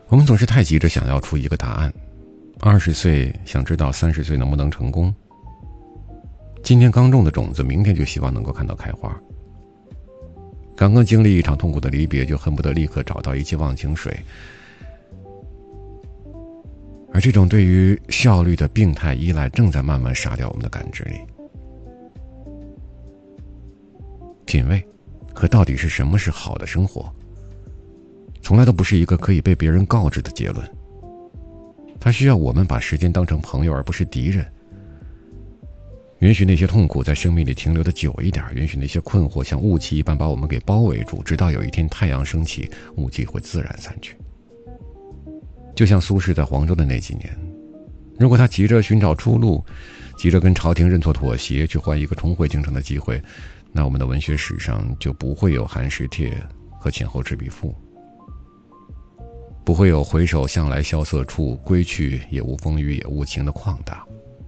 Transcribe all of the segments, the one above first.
我们总是太急着想要出一个答案，20岁想知道30岁能不能成功，今天刚种的种子，明天就希望能够看到开花。刚刚经历一场痛苦的离别，就恨不得立刻找到一剂忘情水。而这种对于效率的病态依赖，正在慢慢杀掉我们的感知力。品味和到底是什么是好的生活，从来都不是一个可以被别人告知的结论。它需要我们把时间当成朋友，而不是敌人。允许那些痛苦在生命里停留的久一点，允许那些困惑像雾气一般把我们给包围住，直到有一天太阳升起，雾气会自然散去。就像苏轼在黄州的那几年，如果他急着寻找出路，急着跟朝廷认错妥协，去换一个重回京城的机会，那我们的文学史上就不会有寒食帖和前后赤壁赋，不会有回首向来萧瑟处，归去也无风雨也无晴的旷达。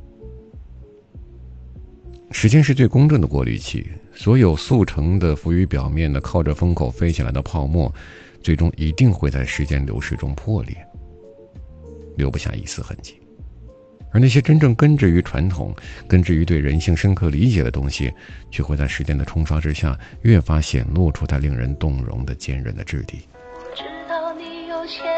时间是最公正的过滤器，所有速成的浮于表面的靠着风口飞起来的泡沫，最终一定会在时间流逝中破裂，留不下一丝痕迹。而那些真正根植于传统，根植于对人性深刻理解的东西，却会在时间的冲刷之下越发显露出它令人动容的坚韧的质地。 我知道你有些